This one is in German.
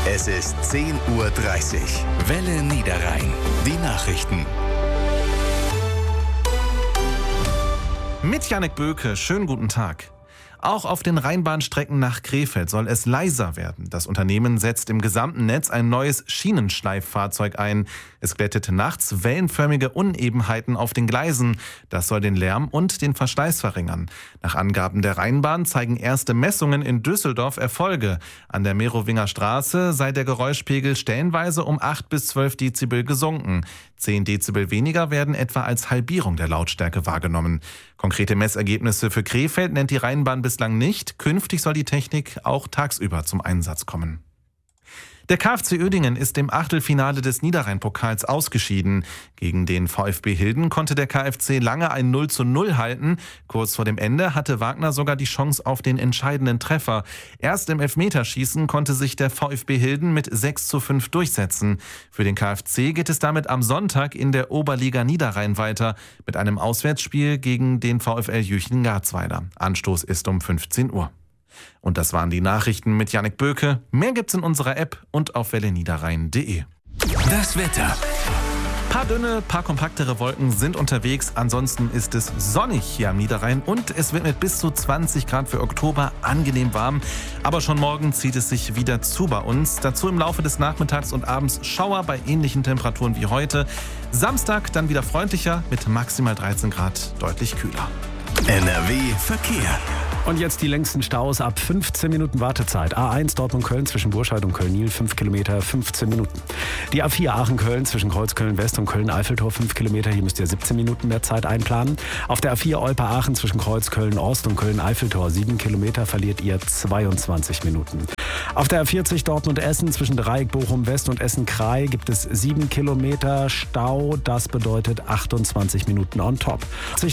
Es ist 10:30 Uhr. Welle Niederrhein. Die Nachrichten. Mit Jannik Böke, schönen guten Tag. Auch auf den Rheinbahnstrecken nach Krefeld soll es leiser werden. Das Unternehmen setzt im gesamten Netz ein neues Schienenschleiffahrzeug ein. Es glättet nachts wellenförmige Unebenheiten auf den Gleisen. Das soll den Lärm und den Verschleiß verringern. Nach Angaben der Rheinbahn zeigen erste Messungen in Düsseldorf Erfolge. An der Merowinger Straße sei der Geräuschpegel stellenweise um 8 bis 12 Dezibel gesunken. 10 Dezibel weniger werden etwa als Halbierung der Lautstärke wahrgenommen. Konkrete Messergebnisse für Krefeld nennt die Rheinbahn bislang nicht. Künftig soll die Technik auch tagsüber zum Einsatz kommen. Der KfC Uerdingen ist im Achtelfinale des Niederrhein-Pokals ausgeschieden. Gegen den VfB Hilden konnte der KfC lange ein 0:0 halten. Kurz vor dem Ende hatte Wagner sogar die Chance auf den entscheidenden Treffer. Erst im Elfmeterschießen konnte sich der VfB Hilden mit 6:5 durchsetzen. Für den KfC geht es damit am Sonntag in der Oberliga Niederrhein weiter mit einem Auswärtsspiel gegen den VfL Jüchen-Garzweiler. Anstoß ist um 15 Uhr. Und das waren die Nachrichten mit Jannik Böke. Mehr gibt's in unserer App und auf welleniederrhein.de. Das Wetter. Paar dünne, paar kompaktere Wolken sind unterwegs. Ansonsten ist es sonnig hier am Niederrhein und es wird mit bis zu 20 Grad für Oktober angenehm warm. Aber schon morgen zieht es sich wieder zu bei uns. Dazu im Laufe des Nachmittags und Abends Schauer bei ähnlichen Temperaturen wie heute. Samstag dann wieder freundlicher mit maximal 13 Grad, deutlich kühler. NRW Verkehr. Und jetzt die längsten Staus ab 15 Minuten Wartezeit. A1 Dortmund-Köln zwischen Burscheid und Köln-Niel 5 Kilometer, 15 Minuten. Die A4 Aachen-Köln zwischen Kreuzköln-West und Köln-Eiffeltor 5 Kilometer. Hier müsst ihr 17 Minuten mehr Zeit einplanen. Auf der A4 Olpe-Aachen zwischen Kreuz-Köln-Ost und Köln-Eiffeltor 7 Kilometer verliert ihr 22 Minuten. Auf der A40 Dortmund-Essen zwischen Dreieck Bochum-West und Essen-Kraai gibt es 7 Kilometer Stau. Das bedeutet 28 Minuten on top.